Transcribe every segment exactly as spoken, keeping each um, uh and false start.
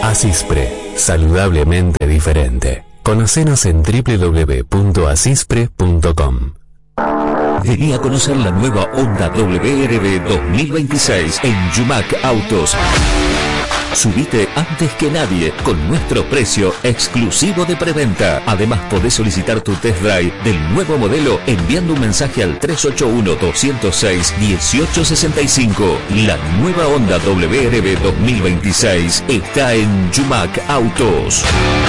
Asispre, saludablemente diferente. Conocenos en doble u doble u doble u punto asispre punto com. Vení a conocer la nueva Honda W R V dos mil veintiséis en Yumac Autos. Subite antes que nadie con nuestro precio exclusivo de preventa. Además podés solicitar tu test drive del nuevo modelo enviando un mensaje al tres ocho uno, dos cero seis, uno ocho seis cinco. La nueva Honda W R V dos mil veintiséis está en Yumac Autos.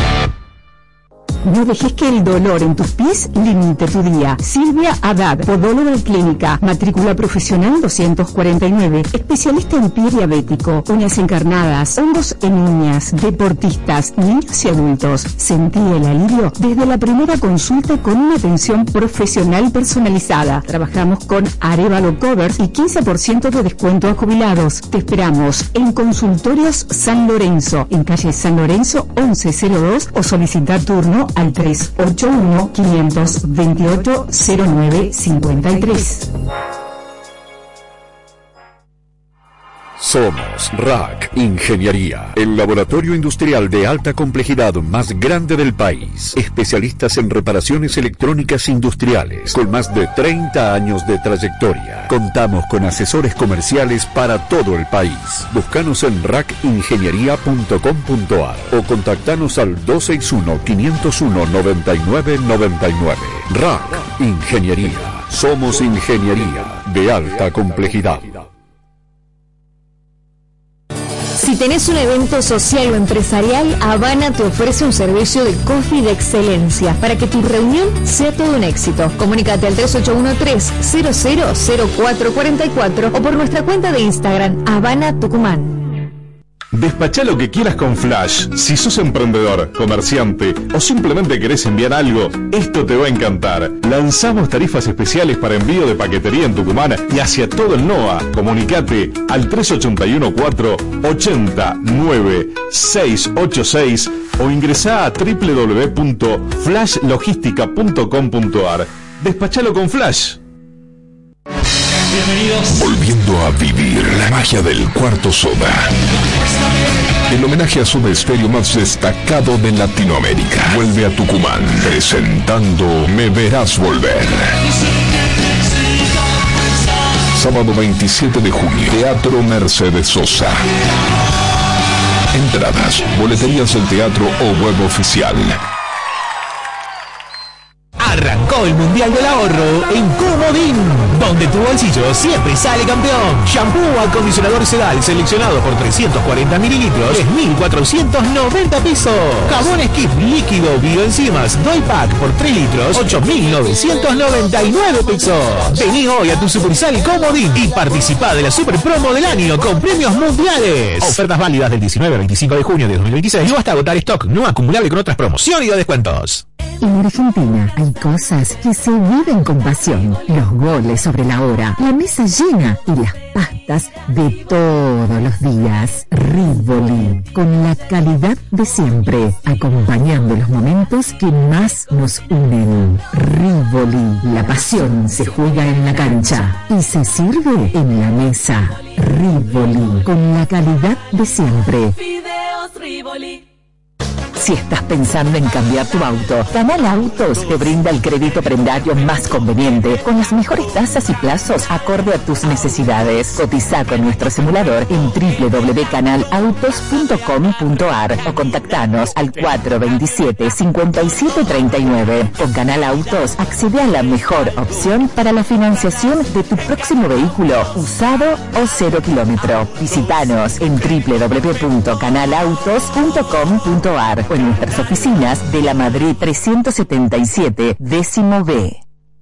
No dejes que el dolor en tus pies limite tu día. Silvia Haddad, podóloga clínica, matrícula profesional doscientos cuarenta y nueve, especialista en pie diabético, uñas encarnadas, hongos en uñas, deportistas, niños y adultos. Sentí el alivio desde la primera consulta con una atención profesional personalizada. Trabajamos con Arevalo Covers y quince por ciento de descuento a jubilados. Te esperamos en Consultorios San Lorenzo, en calle San Lorenzo once cero dos, o solicitar turno al tres ocho uno, cinco dos ocho, cero nueve cinco tres. Somos R A C Ingeniería, el laboratorio industrial de alta complejidad más grande del país. Especialistas en reparaciones electrónicas industriales, con más de treinta años de trayectoria. Contamos con asesores comerciales para todo el país. Búscanos en rac ingeniería punto com punto a r o contactanos al dos seis uno, cinco cero uno, nueve nueve nueve nueve. R A C Ingeniería. Somos ingeniería de alta complejidad. Si tenés un evento social o empresarial, Habana te ofrece un servicio de coffee de excelencia para que tu reunión sea todo un éxito. Comunícate al tres ocho uno tres, cero cero cero cuatro cuatro cuatro o por nuestra cuenta de Instagram, Habana Tucumán. Despachá lo que quieras con Flash. Si sos emprendedor, comerciante o simplemente querés enviar algo, esto te va a encantar. Lanzamos tarifas especiales para envío de paquetería en Tucumán y hacia todo el NOA. Comunicate al tres ocho uno cuatro, ocho nueve seis ocho seis o ingresá a doble u doble u doble u punto flash logística punto com punto a r. Despachalo con Flash. Bienvenidos. Volviendo a vivir la magia del Cuarto Soda. El homenaje a Soda Stereo más destacado de Latinoamérica. Vuelve a Tucumán, presentando Me Verás Volver. Sábado veintisiete de junio, Teatro Mercedes Sosa. Entradas, boleterías del teatro o web oficial. Arrancó el Mundial del Ahorro en Comodín, donde tu bolsillo siempre sale campeón. Shampoo acondicionador Sedal seleccionado por trescientos cuarenta mililitros, tres mil cuatrocientos noventa pesos. Jabón Skip líquido bioenzimas Doy Pack por tres litros, ocho mil novecientos noventa y nueve pesos. Vení hoy a tu sucursal Comodín y participá de la super promo del año con premios mundiales. Ofertas válidas del diecinueve al veinticinco de junio de dos mil veintiséis o hasta agotar stock no acumulable con otras promociones y o descuentos. En Argentina hay cosas que se viven con pasión. Los goles sobre la hora, la mesa llena y las pastas de todos los días. Rivoli, con la calidad de siempre, acompañando los momentos que más nos unen. Rivoli, la pasión se juega en la cancha y se sirve en la mesa. Rivoli, con la calidad de siempre. Fideos Rivoli. Si estás pensando en cambiar tu auto, Canal Autos te brinda el crédito prendario más conveniente, con las mejores tasas y plazos acorde a tus necesidades. Cotiza con nuestro simulador en doble u doble u doble u punto canal autos punto com punto a r o contactanos al cuatro dos siete, cinco siete tres nueve. Con Canal Autos accede a la mejor opción para la financiación de tu próximo vehículo, usado o cero kilómetro. Visítanos en doble u doble u doble u punto canal autos punto com punto a r o en nuestras oficinas de la Madrid trescientos setenta y siete, décimo B.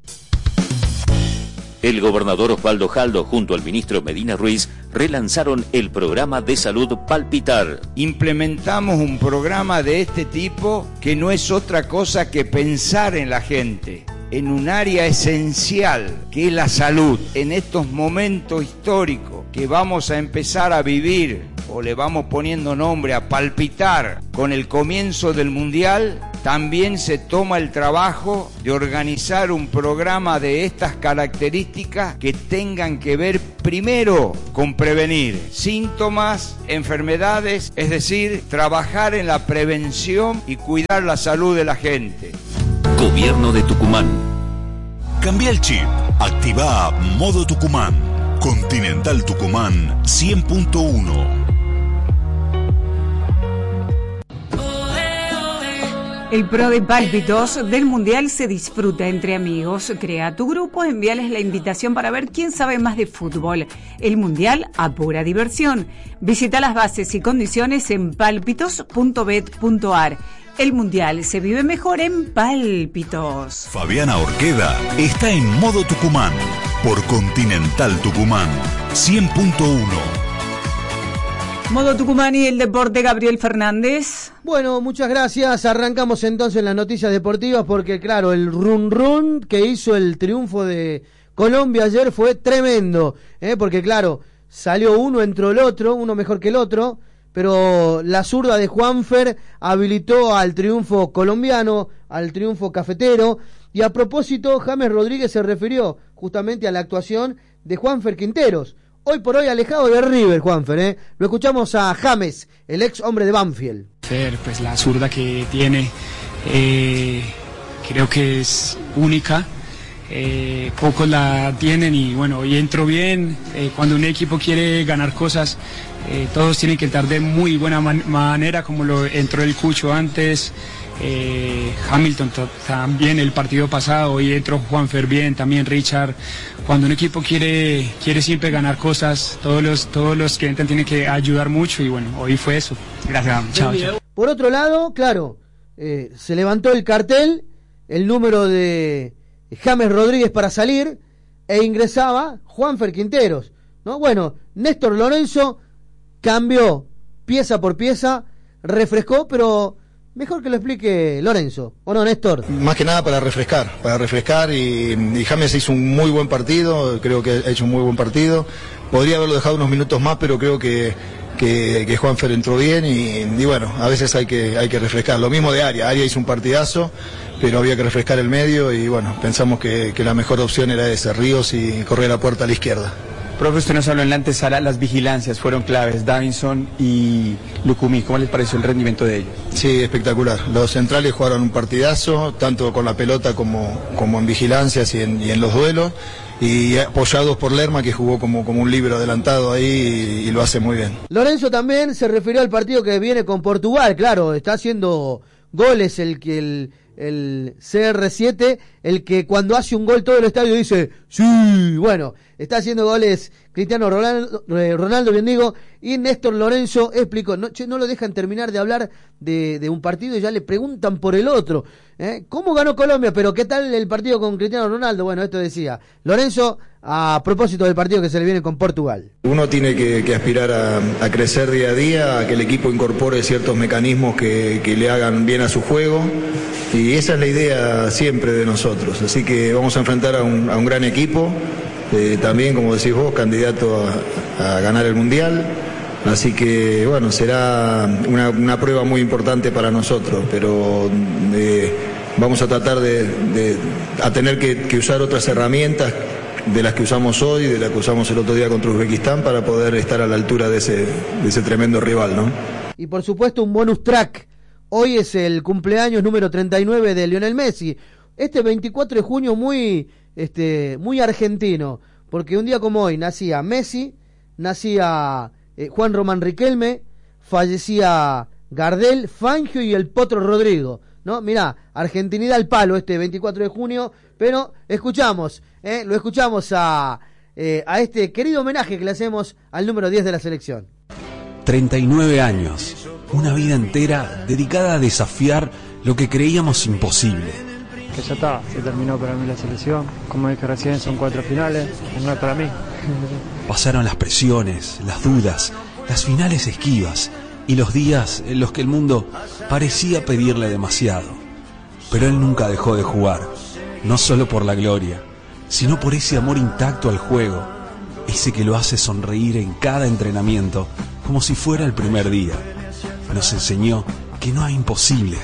El gobernador Osvaldo Jaldo junto al ministro Medina Ruiz relanzaron el programa de salud Palpitar. Implementamos un programa de este tipo que no es otra cosa que pensar en la gente, en un área esencial que es la salud. En estos momentos históricos que vamos a empezar a vivir, o le vamos poniendo nombre a palpitar con el comienzo del Mundial, también se toma el trabajo de organizar un programa de estas características que tengan que ver primero con prevenir síntomas, enfermedades, es decir, trabajar en la prevención y cuidar la salud de la gente. Gobierno de Tucumán. Cambia el chip, activa Modo Tucumán. Continental Tucumán cien punto uno. El Pro de Pálpitos del Mundial se disfruta entre amigos. Crea tu grupo, envíales la invitación para ver quién sabe más de fútbol. El Mundial a pura diversión. Visita las bases y condiciones en pálpitos punto bet punto ar. El Mundial se vive mejor en Pálpitos. Fabiana Orqueda está en Modo Tucumán por Continental Tucumán cien punto uno. Modo Tucumán y el deporte, Gabriel Fernández. Bueno, muchas gracias. Arrancamos entonces las noticias deportivas porque, claro, el run run que hizo el triunfo de Colombia ayer fue tremendo, ¿eh? Porque, claro, salió uno, entró el otro, uno mejor que el otro, pero la zurda de Juanfer habilitó al triunfo colombiano, al triunfo cafetero. Y a propósito, James Rodríguez se refirió justamente a la actuación de Juanfer Quinteros. Hoy por hoy alejado de River, Juanfer, ¿eh? Lo escuchamos a James, el ex hombre de Banfield. Fer, pues la zurda que tiene, eh, creo que es única. Eh, pocos la tienen y bueno, hoy entró bien. Eh, cuando un equipo quiere ganar cosas, eh, todos tienen que entrar de muy buena man- manera, como lo entró el Cucho antes. Eh, Hamilton t- también el partido pasado, hoy entró Juanfer bien, también Richard. Cuando un equipo quiere quiere siempre ganar cosas, todos los todos los que entran tienen que ayudar mucho y bueno, hoy fue eso. Gracias, chao, chao. Por otro lado, claro, eh, se levantó el cartel, el número de James Rodríguez para salir e ingresaba Juanfer Quinteros, ¿no? Bueno, Néstor Lorenzo cambió pieza por pieza, refrescó, pero mejor que lo explique Lorenzo, ¿o no, Néstor? Más que nada para refrescar, para refrescar y, y James hizo un muy buen partido, creo que ha hecho un muy buen partido. Podría haberlo dejado unos minutos más, pero creo que, que, que Juanfer entró bien y, y bueno, a veces hay que, hay que refrescar. Lo mismo de Aria, Aria hizo un partidazo, pero había que refrescar el medio y bueno, pensamos que, que la mejor opción era ese, Ríos y correr a la puerta a la izquierda. Profe, usted nos habló en la antesala, las vigilancias fueron claves, Davinson y Lucumí, ¿cómo les pareció el rendimiento de ellos? Sí, espectacular. Los centrales jugaron un partidazo, tanto con la pelota como, como en vigilancias y en, y en los duelos, y apoyados por Lerma, que jugó como, como un libro adelantado ahí y, y lo hace muy bien. Lorenzo también se refirió al partido que viene con Portugal, claro, está haciendo goles el que el... el C R siete, el que cuando hace un gol todo el estadio dice sí, bueno, está haciendo goles Cristiano Ronaldo, eh, Ronaldo bien digo, y Néstor Lorenzo explicó, no, che, no lo dejan terminar de hablar de, de un partido y ya le preguntan por el otro, ¿eh? ¿Cómo ganó Colombia? Pero ¿qué tal el partido con Cristiano Ronaldo? Bueno, esto decía Lorenzo a propósito del partido que se le viene con Portugal. Uno tiene que, que aspirar a, a crecer día a día, a que el equipo incorpore ciertos mecanismos que, que le hagan bien a su juego, y esa es la idea siempre de nosotros, así que vamos a enfrentar a un, a un gran equipo, eh, también como decís vos, candidato a, a ganar el Mundial, así que bueno, será una, una prueba muy importante para nosotros, pero eh, vamos a tratar de, de a tener que, que usar otras herramientas de las que usamos hoy, de las que usamos el otro día contra Uzbekistán, para poder estar a la altura de ese, de ese tremendo rival, ¿no? Y por supuesto un bonus track. Hoy es el cumpleaños número treinta y nueve de Lionel Messi. Este veinticuatro de junio muy, este, muy argentino, porque un día como hoy nacía Messi, nacía eh, Juan Román Riquelme, fallecía Gardel, Fangio y el Potro Rodrigo, ¿no? Mirá, argentinidad al palo este veinticuatro de junio, pero escuchamos, eh, lo escuchamos a, eh, a este querido homenaje que le hacemos al número diez de la selección. treinta y nueve años, una vida entera dedicada a desafiar lo que creíamos imposible. Que ya está, se terminó para mí la selección, como dije recién son cuatro finales, no es para mí. Pasaron las presiones, las dudas, las finales esquivas y los días en los que el mundo parecía pedirle demasiado. Pero él nunca dejó de jugar, no solo por la gloria, sino por ese amor intacto al juego, ese que lo hace sonreír en cada entrenamiento como si fuera el primer día. Nos enseñó que no hay imposibles,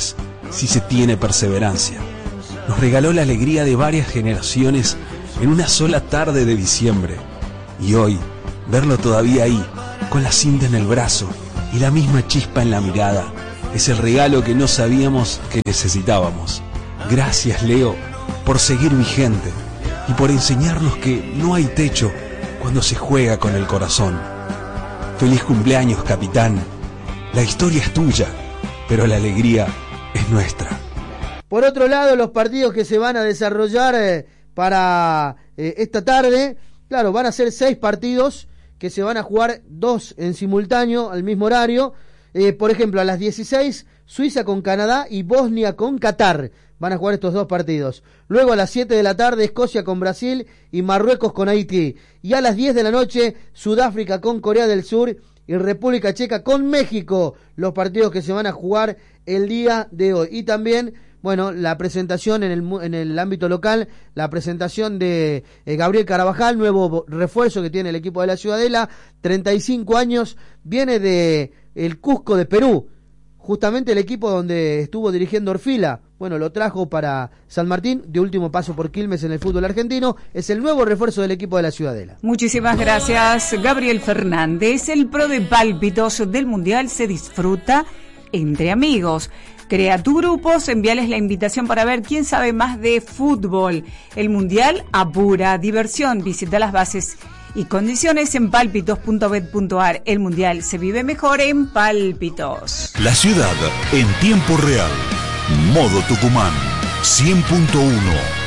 si se tiene perseverancia. Nos regaló la alegría de varias generaciones en una sola tarde de diciembre. Y hoy, verlo todavía ahí, con la cinta en el brazo y la misma chispa en la mirada, es el regalo que no sabíamos que necesitábamos. Gracias, Leo, por seguir vigente y por enseñarnos que no hay techo cuando se juega con el corazón. Feliz cumpleaños, capitán. La historia es tuya, pero la alegría es nuestra. Por otro lado, los partidos que se van a desarrollar eh, para eh, esta tarde, claro, van a ser seis partidos que se van a jugar dos en simultáneo al mismo horario. Eh, por ejemplo, a las dieciséis, Suiza con Canadá y Bosnia con Qatar. Van a jugar estos dos partidos. Luego a las siete de la tarde, Escocia con Brasil y Marruecos con Haití. Y a las diez de la noche, Sudáfrica con Corea del Sur y República Checa con México. Los partidos que se van a jugar el día de hoy. Y también, bueno, la presentación en el, en el ámbito local, la presentación de eh, Gabriel Carabajal, nuevo refuerzo que tiene el equipo de la Ciudadela, treinta y cinco años, viene de el Cusco de Perú, justamente el equipo donde estuvo dirigiendo Orfila. Bueno, lo trajo para San Martín, de último paso por Quilmes en el fútbol argentino. Es el nuevo refuerzo del equipo de la Ciudadela. Muchísimas gracias, Gabriel Fernández. El Pro de Pálpitos del Mundial se disfruta entre amigos. Crea tu grupos, envíales la invitación para ver quién sabe más de fútbol. El Mundial a pura diversión. Visita las bases y condiciones en pálpitos punto bet punto ar. El Mundial se vive mejor en Pálpitos. La ciudad en tiempo real. Modo Tucumán cien punto uno.